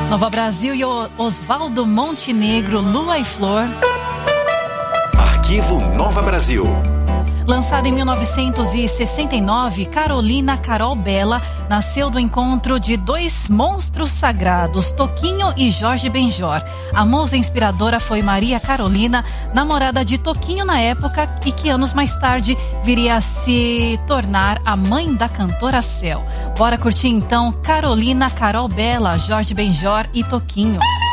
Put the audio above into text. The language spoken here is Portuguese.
Nova Brasil e Oswaldo Montenegro, Lua e Flor. Arquivo Nova Brasil. Lançada em 1969, Carolina Carol Bela nasceu do encontro de dois monstros sagrados, Toquinho e Jorge Benjor. A musa inspiradora foi Maria Carolina, namorada de Toquinho na época e que anos mais tarde viria a se tornar a mãe da cantora Céu. Bora curtir então Carolina Carol Bela, Jorge Benjor e Toquinho.